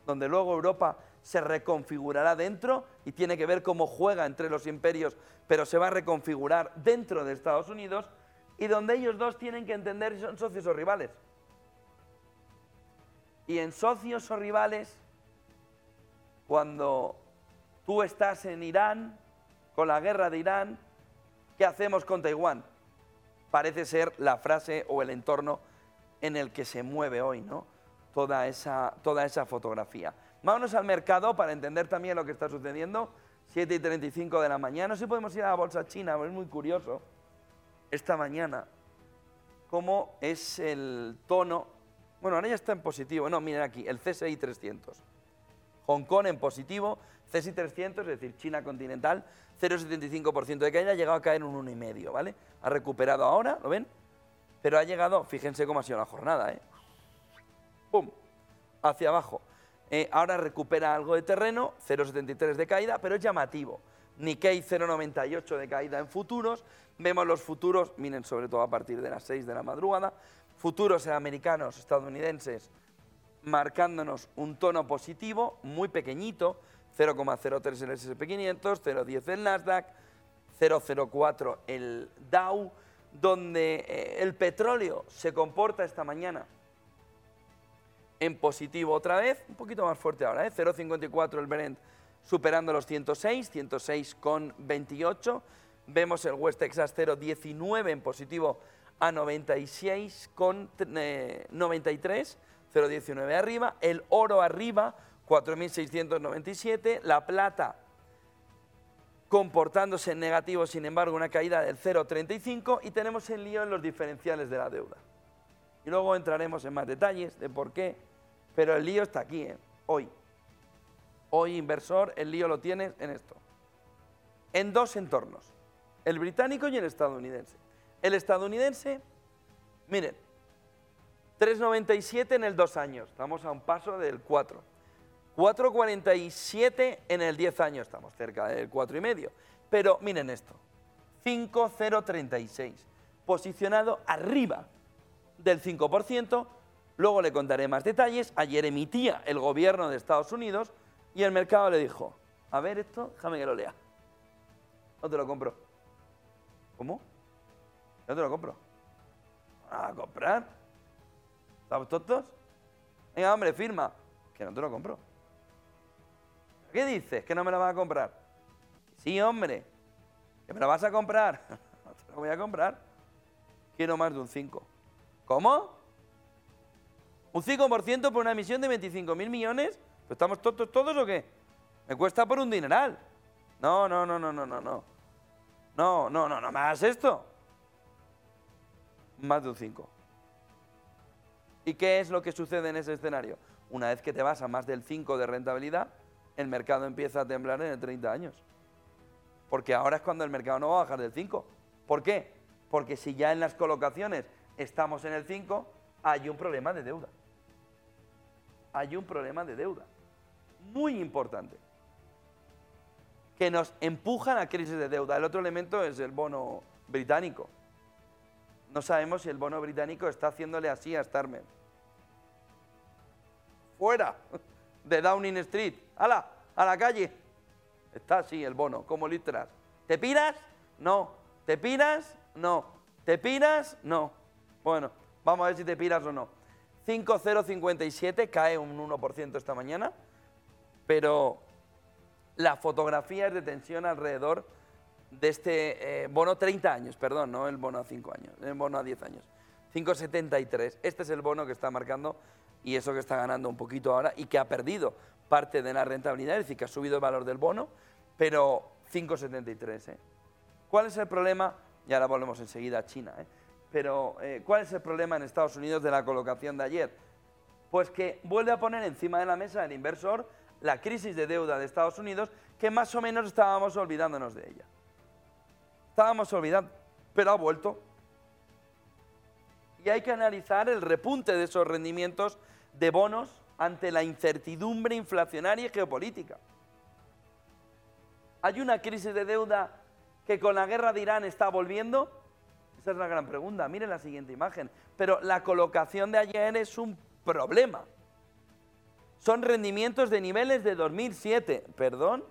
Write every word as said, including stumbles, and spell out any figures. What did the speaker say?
donde luego Europa se reconfigurará dentro y tiene que ver cómo juega entre los imperios, pero se va a reconfigurar dentro de Estados Unidos, y donde ellos dos tienen que entender si son socios o rivales. Y en socios o rivales, cuando tú estás en Irán, con la guerra de Irán, ¿qué hacemos con Taiwán? Parece ser la frase o el entorno en el que se mueve hoy, ¿no? Toda esa, toda esa fotografía. Vámonos al mercado para entender también lo que está sucediendo. siete y treinta y cinco de la mañana. No sé si podemos ir a la bolsa china, es muy curioso. Esta mañana, cómo es el tono. Bueno, ahora ya está en positivo. No, miren aquí, el C S I trescientos. Hong Kong en positivo, C S I trescientos, es decir, China continental, cero coma setenta y cinco por ciento de caída, ha llegado a caer un uno coma cinco, ¿vale? Ha recuperado ahora, ¿lo ven? Pero ha llegado, fíjense cómo ha sido la jornada, ¿eh? ¡Pum! Hacia abajo. Eh, ahora recupera algo de terreno, cero coma setenta y tres de caída, pero es llamativo. Nikkei cero coma noventa y ocho de caída en futuros. Vemos los futuros, miren, sobre todo a partir de las seis de la madrugada, futuros americanos, estadounidenses, marcándonos un tono positivo, muy pequeñito, cero coma cero tres el ese and pe quinientos, cero coma diez el Nasdaq, cero coma cero cuatro el Dow, donde eh, el petróleo se comporta esta mañana en positivo otra vez, un poquito más fuerte ahora, ¿eh? cero coma cincuenta y cuatro el Brent, superando los ciento seis, ciento seis coma veintiocho. Vemos el West Texas cero coma diecinueve en positivo a noventa y seis coma noventa y tres, cero coma diecinueve arriba. El oro arriba, cuatro mil seiscientos noventa y siete. La plata comportándose en negativo, sin embargo, una caída del cero coma treinta y cinco. Y tenemos el lío en los diferenciales de la deuda. Y luego entraremos en más detalles de por qué. Pero el lío está aquí, ¿eh? Hoy. Hoy, inversor, el lío lo tienes en esto. En dos entornos. El británico y el estadounidense. El estadounidense, miren, tres coma noventa y siete en el dos años. Estamos a un paso del cuatro. cuatro coma cuarenta y siete en el diez años. Estamos cerca del cuatro coma cinco. Pero miren esto. cinco coma cero treinta y seis. Posicionado arriba del cinco por ciento. Luego le contaré más detalles. Ayer emitía el gobierno de Estados Unidos y el mercado le dijo, a ver esto, déjame que lo lea. No te lo compro. ¿Cómo? No te lo compro. ¿A comprar? ¿Estamos tontos? Venga, hombre, firma. Que no te lo compro. ¿Qué dices? ¿Que no me lo vas a comprar? Sí, hombre. ¿Que me lo vas a comprar? No te lo voy a comprar. Quiero más de un cinco. ¿Cómo? ¿Un cinco por ciento por una emisión de veinticinco mil millones? ¿Pues estamos tontos todos o qué? Me cuesta por un dineral. No, no, no, no, no, no, no. No, no, no, no me hagas esto. Más de un cinco. ¿Y qué es lo que sucede en ese escenario? Una vez que te vas a más del cinco de rentabilidad, el mercado empieza a temblar en el treinta años. Porque ahora es cuando el mercado no va a bajar del cinco. ¿Por qué? Porque si ya en las colocaciones estamos en el cinco, hay un problema de deuda. Hay un problema de deuda. Muy importante. Que nos empuja a la crisis de deuda. El otro elemento es el bono británico. No sabemos si el bono británico está haciéndole así a Starmer. ¡Fuera de Downing Street! ¡Hala! ¡A la calle! Está así el bono, como literal. ¿Te piras? No. ¿Te piras? No. ¿Te piras? No. Bueno, vamos a ver si te piras o no. cinco coma cero cincuenta y siete, cae un uno por ciento esta mañana, pero la fotografía es de tensión alrededor de este eh, bono treinta años, perdón, no el bono a cinco años, el bono a diez años. cinco coma setenta y tres, este es el bono que está marcando y eso que está ganando un poquito ahora y que ha perdido parte de la rentabilidad, es decir, que ha subido el valor del bono, pero cinco coma setenta y tres. ¿eh? ¿Cuál es el problema? Y ahora volvemos enseguida a China, ¿eh? pero eh, ¿cuál es el problema en Estados Unidos de la colocación de ayer? Pues que vuelve a poner encima de la mesa el inversor la crisis de deuda de Estados Unidos, que más o menos estábamos olvidándonos de ella. Estábamos olvidando, pero ha vuelto. Y hay que analizar el repunte de esos rendimientos de bonos ante la incertidumbre inflacionaria y geopolítica. ¿Hay una crisis de deuda que con la guerra de Irán está volviendo? Esa es la gran pregunta. Miren la siguiente imagen. Pero la colocación de ayer es un problema. son rendimientos de niveles de dos mil siete. ¿Perdón?